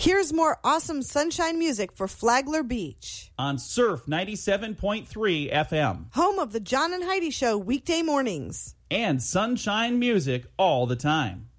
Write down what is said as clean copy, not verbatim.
Here's more awesome sunshine music for Flagler Beach. On Surf 97.3 FM. Home of the John and Heidi Show weekday mornings. And sunshine music all the time.